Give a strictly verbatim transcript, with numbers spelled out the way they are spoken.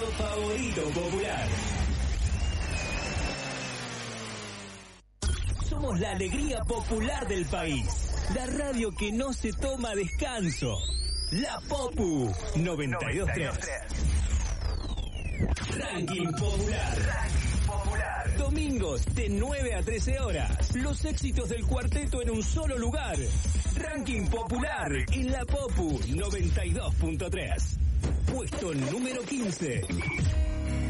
radio favorito popular. Somos la alegría popular del país. La radio que no se toma descanso. La Popu noventa y dos punto tres. Ranking popular. Ranking popular. Domingos de nueve a trece horas. Los éxitos del cuarteto en un solo lugar. Ranking popular en la Popu noventa y dos punto tres. Puesto número quince.